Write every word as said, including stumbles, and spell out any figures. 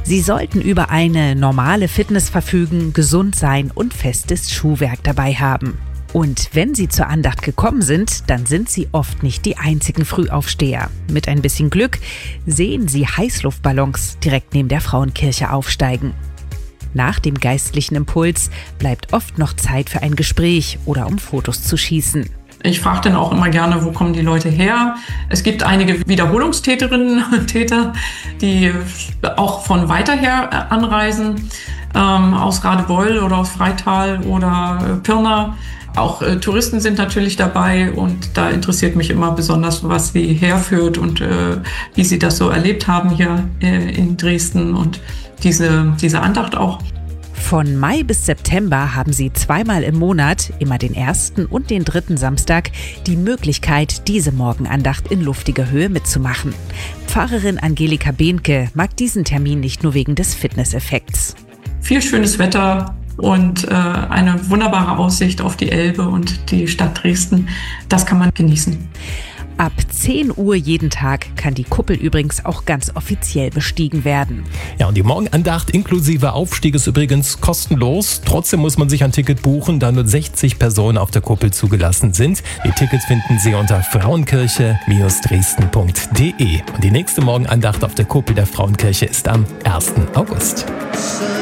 Sie sollten über eine normale Fitness verfügen, gesund sein und festes Schuhwerk dabei haben. Und wenn Sie zur Andacht gekommen sind, dann sind Sie oft nicht die einzigen Frühaufsteher. Mit ein bisschen Glück sehen Sie Heißluftballons direkt neben der Frauenkirche aufsteigen. Nach dem geistlichen Impuls bleibt oft noch Zeit für ein Gespräch oder um Fotos zu schießen. Ich frage dann auch immer gerne, wo kommen die Leute her? Es gibt einige Wiederholungstäterinnen und Täter, die auch von weiter her anreisen, ähm, aus Radebeul oder aus Freital oder Pirna. Auch äh, Touristen sind natürlich dabei und da interessiert mich immer besonders, was sie herführt und äh, wie sie das so erlebt haben hier äh, in Dresden und diese, diese Andacht auch. Von Mai bis September haben Sie zweimal im Monat, immer den ersten und den dritten Samstag, die Möglichkeit, diese Morgenandacht in luftiger Höhe mitzumachen. Pfarrerin Angelika Behnke mag diesen Termin nicht nur wegen des Fitnesseffekts. Viel schönes Wetter und äh, eine wunderbare Aussicht auf die Elbe und die Stadt Dresden. Das kann man genießen. Ab zehn Uhr jeden Tag kann die Kuppel übrigens auch ganz offiziell bestiegen werden. Ja, und die Morgenandacht inklusive Aufstieg ist übrigens kostenlos. Trotzdem muss man sich ein Ticket buchen, da nur sechzig Personen auf der Kuppel zugelassen sind. Die Tickets finden Sie unter frauenkirche Dresden punkt de. Und die nächste Morgenandacht auf der Kuppel der Frauenkirche ist am ersten August.